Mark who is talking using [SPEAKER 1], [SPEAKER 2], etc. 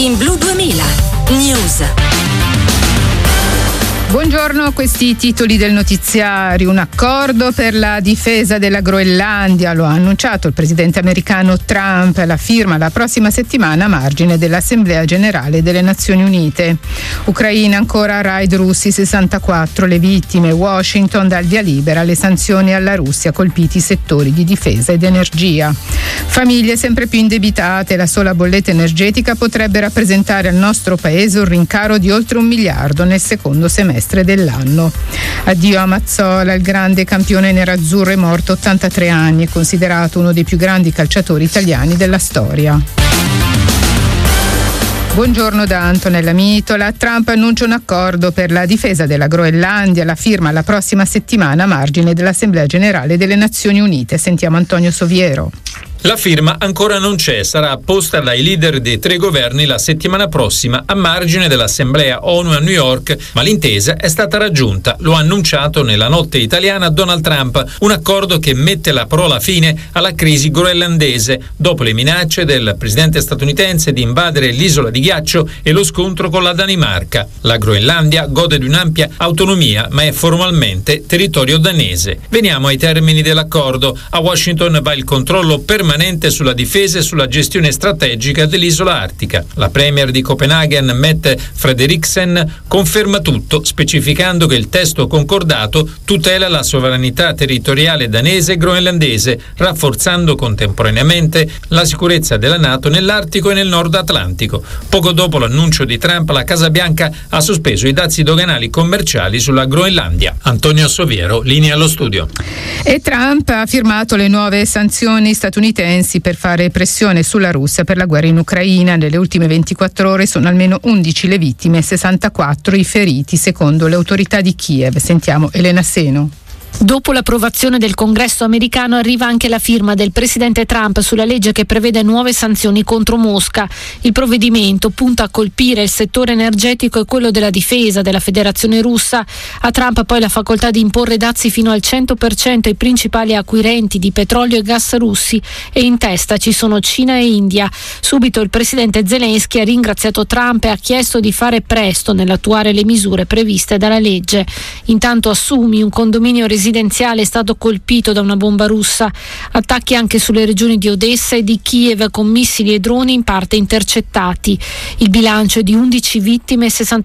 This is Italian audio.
[SPEAKER 1] in Blu 2000 News.
[SPEAKER 2] Buongiorno, questi i titoli del notiziario. Un accordo per la difesa della Groenlandia, lo ha annunciato il presidente americano Trump, la firma la prossima settimana a margine dell'Assemblea Generale delle Nazioni Unite. Ucraina ancora raid russi 64 le vittime, Washington dà il via libera alle sanzioni alla Russia, colpiti i settori di difesa ed energia. Famiglie sempre più indebitate, la sola bolletta energetica potrebbe rappresentare al nostro paese un rincaro di oltre 1 miliardo nel secondo semestre dell'anno. Addio a Mazzola, il grande campione nerazzurro è morto 83 anni, è considerato uno dei più grandi calciatori italiani della storia. Buongiorno da Antonella Mitola. Trump annuncia un accordo per la difesa della Groenlandia, la firma la prossima settimana a margine dell'Assemblea Generale delle Nazioni Unite. Sentiamo Antonio Soviero.
[SPEAKER 3] La firma ancora non c'è, sarà apposta dai leader dei 3 governi la settimana prossima a margine dell'Assemblea ONU a New York, ma l'intesa è stata raggiunta, lo ha annunciato nella notte italiana Donald Trump, un accordo che mette la parola fine alla crisi groenlandese dopo le minacce del presidente statunitense di invadere l'isola di ghiaccio e lo scontro con la Danimarca. La Groenlandia gode di un'ampia autonomia, ma è formalmente territorio danese. Veniamo ai termini dell'accordo. A Washington va il controllo permanente sulla difesa e sulla gestione strategica dell'isola artica. La premier di Copenaghen, Mette Frederiksen, conferma tutto, specificando che il testo concordato tutela la sovranità territoriale danese e groenlandese, rafforzando contemporaneamente la sicurezza della NATO nell'Artico e nel Nord Atlantico. Poco dopo l'annuncio di Trump, la Casa Bianca ha sospeso i dazi doganali commerciali sulla Groenlandia. Antonio Soviero, linea allo studio.
[SPEAKER 2] E Trump ha firmato le nuove sanzioni statunitensi per fare pressione sulla Russia per la guerra in Ucraina. Nelle ultime 24 ore sono almeno 11 le vittime e 64 i feriti, secondo le autorità di Kiev. Sentiamo Elena Seno.
[SPEAKER 4] Dopo l'approvazione del Congresso americano arriva anche la firma del presidente Trump sulla legge che prevede nuove sanzioni contro Mosca. Il provvedimento punta a colpire il settore energetico e quello della difesa della Federazione Russa. A Trump poi la facoltà di imporre dazi fino al 100% ai principali acquirenti di petrolio e gas russi, e in testa ci sono Cina e India. Subito il presidente Zelensky ha ringraziato Trump e ha chiesto di fare presto nell'attuare le misure previste dalla legge. Intanto a Sumi, un condominio residenziale è stato colpito da una bomba russa. Attacchi anche sulle regioni di Odessa e di Kiev con missili e droni in parte intercettati. Il bilancio è di 11 vittime e 60